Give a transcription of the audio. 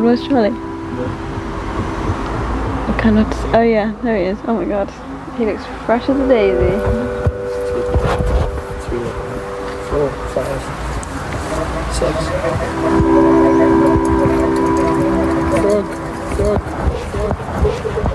Where's Charlie? I cannot. Oh yeah, there he is. Oh my god, he looks fresh as a daisy. 3, 4, 5, 6. Frog.